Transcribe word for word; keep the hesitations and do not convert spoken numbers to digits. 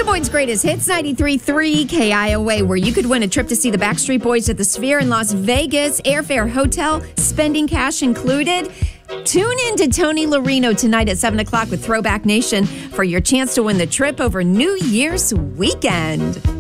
Boyd's Greatest Hits, ninety-three point three K I O A, where you could win a trip to see the Backstreet Boys at the Sphere in Las Vegas. Airfare, hotel, spending cash included. Tune in to Tony Larino tonight at seven o'clock with Throwback Nation for your chance to win the trip over New Year's weekend.